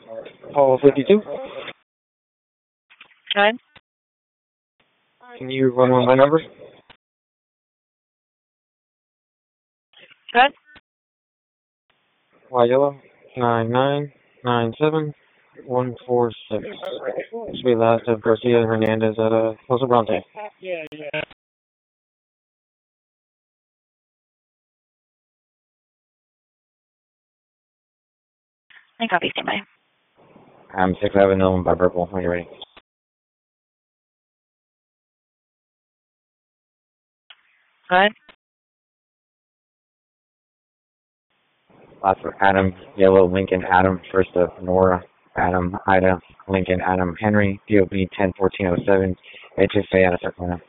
Paul 52. Good. Can you run my number? Good. Y yellow 9997-146. This will be last of Garcia Hernandez at Los Bronte. I copy, stand by. I'm 670 by purple. When you're ready. Good. Last for Adam, yellow, Lincoln, Adam, first of Nora, Adam, Ida, Lincoln, Adam, Henry, DOB 101407, HSA out of Sacramento.